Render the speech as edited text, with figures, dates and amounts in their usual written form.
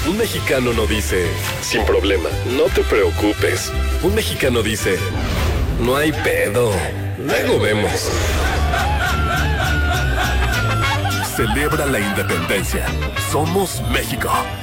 Un mexicano no dice, sin problema, no te preocupes. Un mexicano dice, no hay pedo, luego vemos. Celebra la independencia. Somos México.